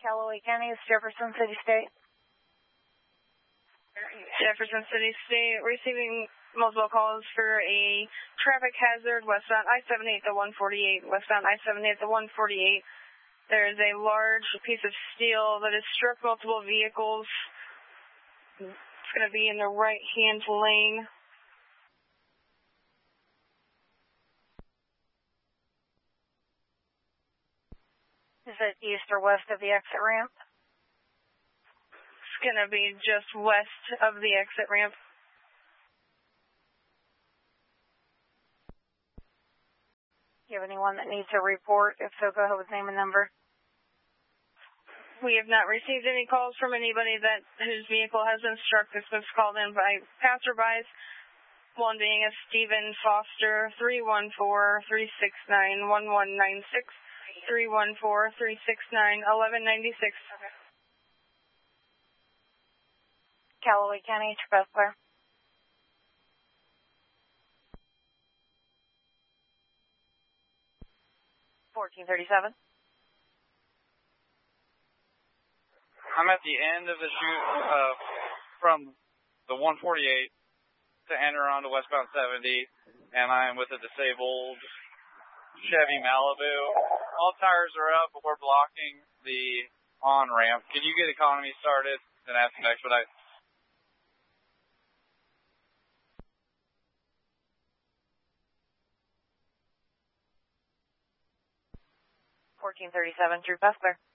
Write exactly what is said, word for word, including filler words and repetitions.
Callaway County is Jefferson City State. Jefferson City State, receiving multiple calls for a traffic hazard westbound I seventy-eight to one forty-eight. Westbound I seventy-eight to one forty-eight. There is a large piece of steel that has struck multiple vehicles. It's going to be in the right-hand lane. Is it east or west of the exit ramp? It's going to be just west of the exit ramp. Do you have anyone that needs a report? If so, go ahead with name and number. We have not received any calls from anybody that whose vehicle has been struck. This was called in by passerbys. One being a Stephen Foster, three one four, three six nine, one one nine six, three one four, three six nine, one one nine six. Okay. Callaway County, Trebesler. fourteen thirty-seven. I'm at the end of the shoot uh, from the one forty-eight to enter onto westbound seventy, and I'm with a disabled Chevy Malibu. All tires are up, but we're blocking the on-ramp. Can you get economy started and ask an expedite? fourteen thirty-seven, Drew Bessler.